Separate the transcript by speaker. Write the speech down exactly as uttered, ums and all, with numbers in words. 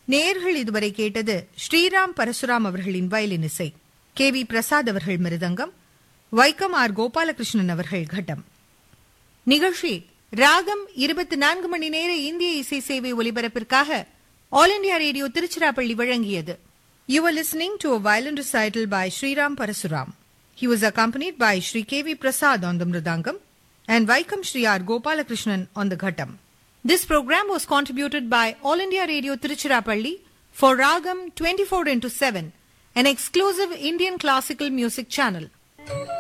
Speaker 1: நேயர்கள் இதுவரை கேட்டது ஸ்ரீராம் பரசுராம் அவர்களின் வயலின் இசை, கே வி பிரசாத் அவர்கள் மிருதங்கம், வைக்கம் ஆர் கோபாலகிருஷ்ணன் அவர்கள் கட்டம். நிகழ்ச்சி ராகம் இருபத்தி நான்கு மணி நேர இந்திய இசை சேவை ஒலிபரப்பிற்காக ஆல் இண்டியா ரேடியோ திருச்சிராப்பள்ளி வழங்கியது. You were listening to a violin recital by Sriram Parasuram. He was accompanied by Shri K V Prasad on the mridangam and Vaikam Shri R Gopalakrishnan on the ghattam. This program was contributed by All India Radio Tiruchirappalli for Ragam twenty-four into seven, an exclusive Indian classical music channel.